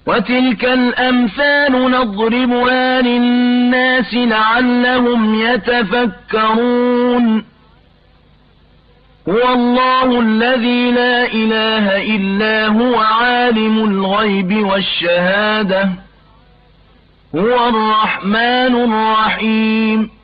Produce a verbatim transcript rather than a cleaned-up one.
وتلك الأمثال نضربها للناس لعلهم يتفكرون هو الله الذي لا إله إلا هو عالم الغيب والشهادة هو الرحمن الرحيم